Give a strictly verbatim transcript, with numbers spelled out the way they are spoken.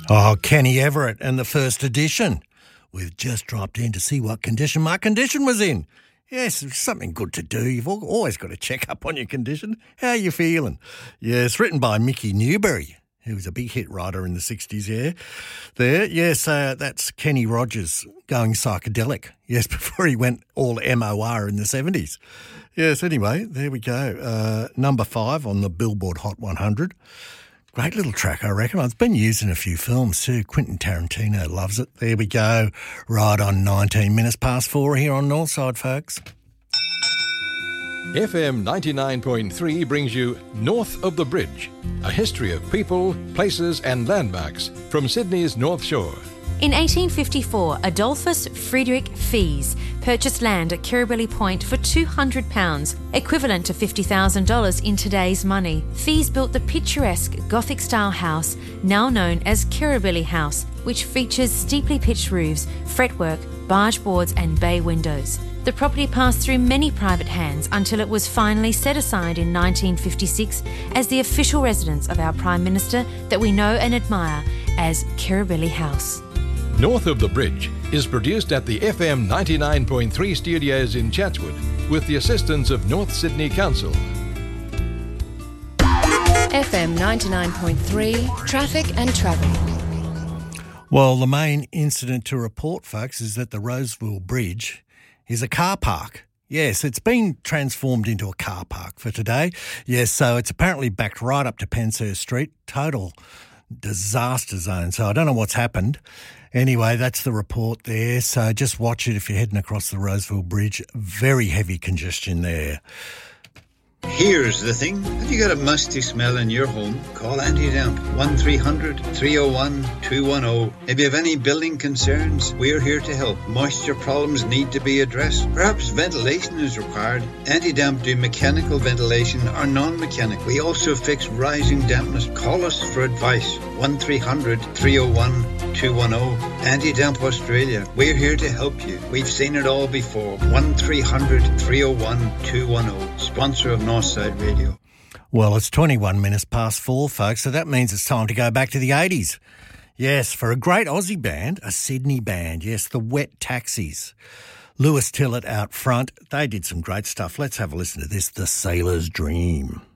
Oh, Kenny Everett and the first edition. We've just dropped in to see what condition my condition was in. Yes, it's something good to do. You've always got to check up on your condition. How are you feeling? Yes, written by Mickey Newberry, who was a big hit writer in the sixties, yeah. There, yes, uh, that's Kenny Rogers going psychedelic. Yes, before he went all M O R in the seventies. Yes, anyway, there we go. Uh, number five on the Billboard Hot one hundred. Great little track, I reckon. It's been used in a few films too. Quentin Tarantino loves it. There we go. Right on nineteen minutes past four here on Northside, folks. F M ninety-nine point three brings you North of the Bridge, a history of people, places and landmarks from Sydney's North Shore. In eighteen fifty-four, Adolphus Friedrich Fies purchased land at Kirribilli Point for two hundred pounds, equivalent to fifty thousand dollars in today's money. Fies built the picturesque Gothic-style house, now known as Kirribilli House, which features steeply pitched roofs, fretwork, barge boards and bay windows. The property passed through many private hands until it was finally set aside in nineteen fifty-six as the official residence of our Prime Minister that we know and admire as Kirribilli House. North of the Bridge is produced at the F M ninety-nine point three studios in Chatswood with the assistance of North Sydney Council. F M ninety-nine point three, traffic and travel. Well, the main incident to report, folks, is that the Roseville Bridge is a car park. Yes, it's been transformed into a car park for today. Yes, so it's apparently backed right up to Penshurst Street. Total disaster zone. So I don't know what's happened. Anyway, that's the report there. So just watch it if you're heading across the Roseville Bridge. Very heavy congestion there. Here's the thing. Have you got a musty smell in your home? Call Anti-Damp. one three hundred, three oh one, two one oh. If you have any building concerns, we're here to help. Moisture problems need to be addressed. Perhaps ventilation is required. Anti-Damp do mechanical ventilation or non-mechanical. We also fix rising dampness. Call us for advice. one three hundred, three oh one, two one oh. Anti-Damp Australia. We're here to help you. We've seen it all before. one three hundred, three oh one, two one oh. Sponsor of Northside Radio. Well, it's twenty-one minutes past four, folks, so that means it's time to go back to the eighties. Yes, for a great Aussie band, a Sydney band, yes, the Wet Taxis. Lewis Tillett out front. They did some great stuff. Let's have a listen to this, The Sailor's Dream.